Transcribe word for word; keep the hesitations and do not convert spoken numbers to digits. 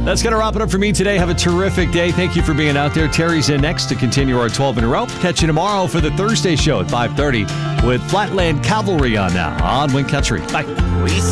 That's going to wrap it up for me today. Have a terrific day. Thank you for being out there. Terry's in next to continue our twelve in a row. Catch you tomorrow for the Thursday show at five thirty with Flatland Cavalry on now on Wing Country. Bye.